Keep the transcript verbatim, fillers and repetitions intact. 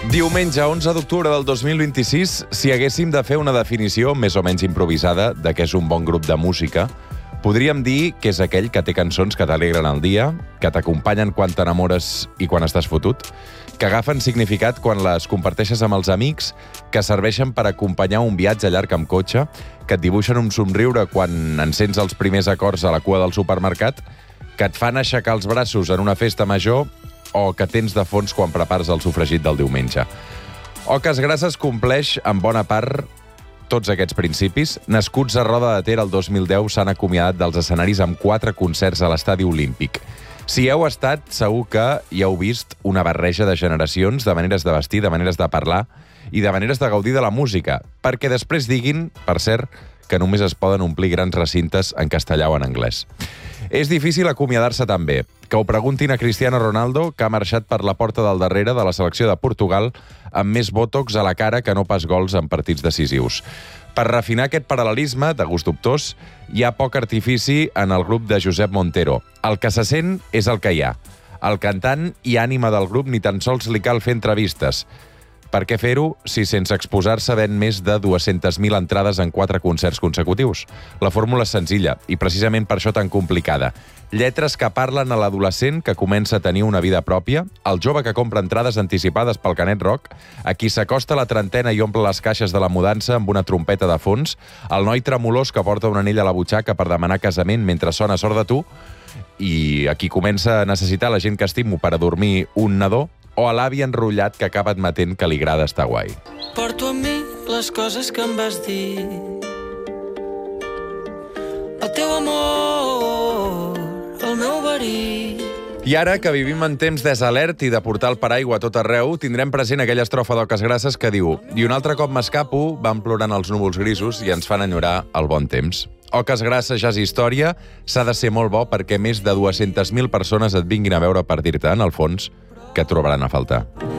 Diumenge, onze d'octubre del dos mil vint-i-sis, si haguéssim de fer una definició més o menys improvisada de què és un bon grup de música, podríem dir que és aquell que té cançons que t'alegren el dia, que t'acompanyen quan t'enamores i quan estàs fotut, que agafen significat quan les comparteixes amb els amics, que serveixen per acompanyar un viatge llarg amb cotxe, que et dibuixen un somriure quan encens els primers acords a la cua del supermercat, que et fan aixecar els braços en una festa major o que tens de fons quan prepares el sofregit del diumenge. Oques Grasses compleix en bona part tots aquests principis. Nascuts a Roda de Ter el dos mil deu, s'han acomiadat dels escenaris amb quatre concerts a l'Estadi Olímpic. Si hi heu estat, segur que hi heu vist una barreja de generacions, de maneres de vestir, de maneres de parlar i de maneres de gaudir de la música, perquè després diguin, per cert, que només es poden omplir grans recintes en castellà o en anglès. És difícil acomiadar-se també. Que ho preguntin a Cristiano Ronaldo, que ha marxat per la porta del darrere de la selecció de Portugal amb més botox a la cara que no pas gols en partits decisius. Per refinar aquest paral·lelisme, de gust dubtós, hi ha poc artifici en el grup de Josep Montero. El que se sent és el que hi ha. El cantant i ànima del grup ni tan sols li cal fer entrevistes. Per què fer-ho si sense exposar-se ven més de dues-centes mil entrades en quatre concerts consecutius? La fórmula és senzilla i precisament per això tan complicada. Lletres que parlen a l'adolescent que comença a tenir una vida pròpia, al jove que compra entrades anticipades pel Canet Rock, a qui s'acosta a la trentena i omple les caixes de la mudança amb una trompeta de fons, al noi tremolós que porta un anell a la butxaca per demanar casament mentre sona Sort de tu, i a qui comença a necessitar la gent que estimo per a dormir un nadó, o a l'avi enrotllat que acaba admetent que li agrada estar guai. Porto amb mi les coses que em vas dir. El teu amor, el meu verí. I ara, que vivim en temps desalert i de portar el paraigua a tot arreu, tindrem present aquella estrofa d'Oques Grasses que diu: i un altre cop m'escapo, van plorant els núvols grisos i ens fan enyorar el bon temps. Oques Grasses, jazz i història, s'ha de ser molt bo perquè més de dues-centes mil persones et vinguin a veure per dir-te, en el fons, que trobaran a faltar.